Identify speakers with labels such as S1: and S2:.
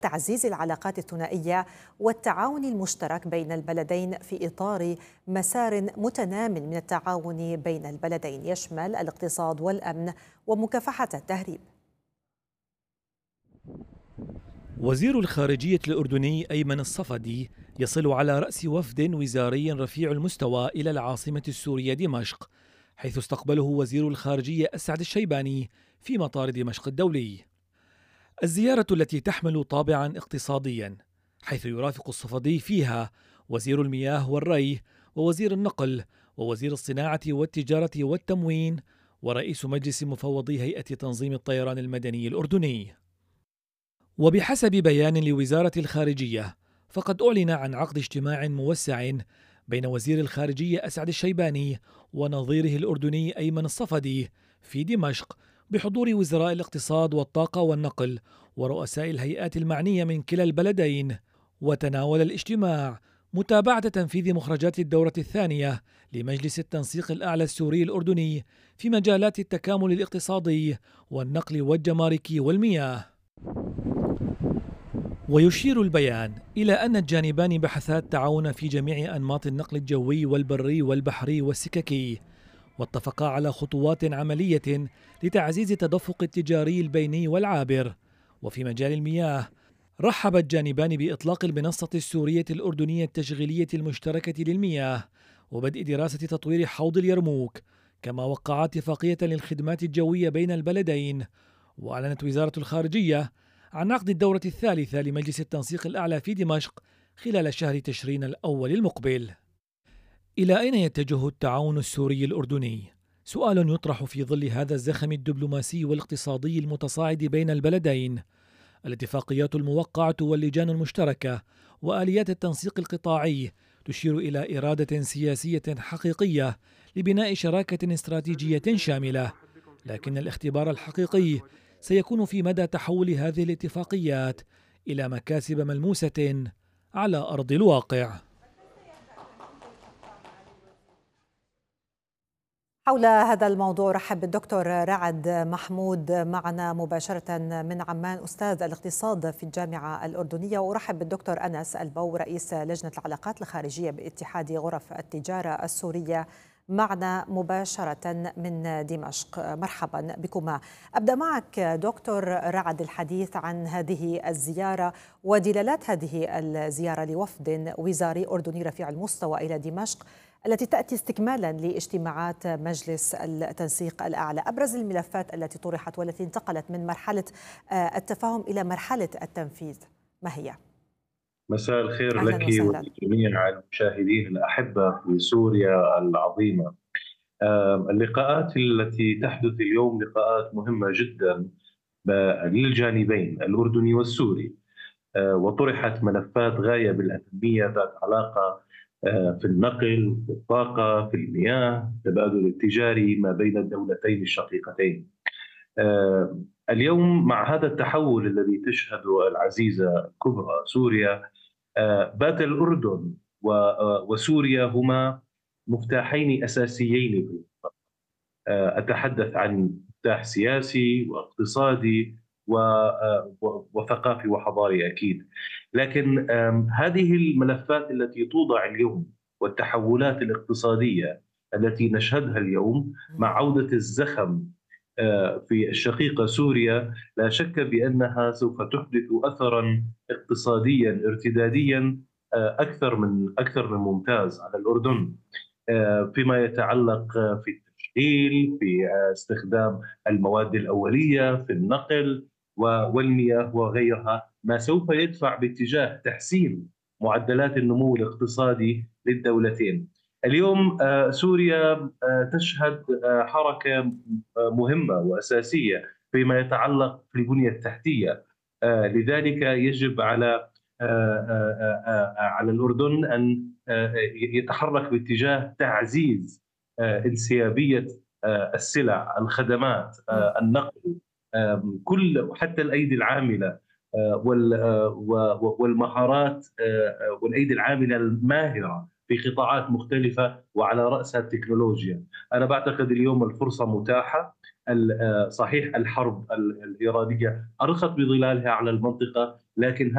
S1: تعزيز العلاقات الثنائية والتعاون المشترك بين البلدين في إطار مسار متنامٍ من التعاون بين البلدين يشمل الاقتصاد والأمن ومكافحة التهريب.
S2: وزير الخارجية الأردني أيمن الصفدي يصل على رأس وفد وزاري رفيع المستوى إلى العاصمة السورية دمشق، حيث استقبله وزير الخارجية أسعد الشيباني في مطار دمشق الدولي. الزيارة التي تحمل طابعا اقتصاديا، حيث يرافق الصفدي فيها وزير المياه والري ووزير النقل ووزير الصناعة والتجارة والتموين ورئيس مجلس مفوضي هيئة تنظيم الطيران المدني الأردني. وبحسب بيان لوزارة الخارجية، فقد أعلن عن عقد اجتماع موسع بين وزير الخارجية أسعد الشيباني ونظيره الأردني أيمن الصفدي في دمشق بحضور وزراء الاقتصاد والطاقة والنقل ورؤساء الهيئات المعنية من كلا البلدين. وتناول الاجتماع متابعة تنفيذ مخرجات الدورة الثانية لمجلس التنسيق الأعلى السوري الأردني في مجالات التكامل الاقتصادي والنقل والجمارك والمياه. ويشير البيان إلى أن الجانبان بحثا التعاون في جميع أنماط النقل الجوي والبري والبحري والسككي، واتفقا على خطوات عملية لتعزيز التدفق التجاري البيني والعابر. وفي مجال المياه، رحب الجانبان بإطلاق المنصة السورية الأردنية التشغيلية المشتركة للمياه وبدء دراسة تطوير حوض اليرموك، كما وقعا اتفاقية للخدمات الجوية بين البلدين. وأعلنت وزارة الخارجية عن عقد الدورة الثالثة لمجلس التنسيق الأعلى في دمشق خلال شهر تشرين الأول المقبل. إلى أين يتجه التعاون السوري الأردني؟ سؤال يطرح في ظل هذا الزخم الدبلوماسي والاقتصادي المتصاعد بين البلدين. الاتفاقيات الموقعة واللجان المشتركة وآليات التنسيق القطاعي تشير إلى إرادة سياسية حقيقية لبناء شراكة استراتيجية شاملة، لكن الاختبار الحقيقي سيكون في مدى تحول هذه الاتفاقيات إلى مكاسب ملموسة على أرض الواقع.
S1: حول هذا الموضوع رحب بالدكتور رعد محمود معنا مباشرة من عمان، أستاذ الاقتصاد في الجامعة الأردنية، وأرحب بالدكتور أنس البو رئيس لجنة العلاقات الخارجية باتحاد غرف التجارة السورية معنا مباشرة من دمشق. مرحبا بكما. أبدأ معك دكتور رعد الحديث عن هذه الزيارة ودلالات هذه الزيارة لوفد وزاري أردني رفيع المستوى إلى دمشق التي تأتي استكمالا لاجتماعات مجلس التنسيق الأعلى. أبرز الملفات التي طرحت والتي انتقلت من مرحلة التفاهم إلى مرحلة التنفيذ ما هي؟
S3: مساء الخير
S1: أهلا
S3: لك
S1: وسهلا.
S3: ولجميع المشاهدين الأحبة في سوريا العظيمة. اللقاءات التي تحدث اليوم لقاءات مهمة جدا للجانبين الأردني والسوري، وطرحت ملفات غاية بالأهمية ذات علاقة في النقل، في الطاقة، في المياه، التبادل التجاري ما بين الدولتين الشقيقتين. اليوم مع هذا التحول الذي تشهده العزيزة الكبرى سوريا، بات الأردن وسوريا هما مفتاحين أساسيين في المنطقة. أتحدث عن مفتاح سياسي واقتصادي وثقافي وحضاري أكيد، لكن هذه الملفات التي توضع اليوم والتحولات الاقتصادية التي نشهدها اليوم مع عودة الزخم في الشقيقة سوريا، لا شك بأنها سوف تحدث أثرا اقتصاديا ارتداديا أكثر من ممتاز على الأردن، فيما يتعلق في التشغيل، في استخدام المواد الأولية، في النقل والمياه وغيرها، ما سوف يدفع باتجاه تحسين معدلات النمو الاقتصادي للدولتين. اليوم سوريا تشهد حركة مهمة وأساسية فيما يتعلق في البنية التحتية، لذلك يجب على الأردن أن يتحرك باتجاه تعزيز انسيابية السلع، الخدمات، النقل، كل حتى الأيدي العاملة والمهارات والأيدي العاملة الماهرة في قطاعات مختلفة وعلى رأسها التكنولوجيا. أنا بعتقد اليوم الفرصة متاحة. صحيح الحرب الإيرانية أرخت بظلالها على المنطقة، لكن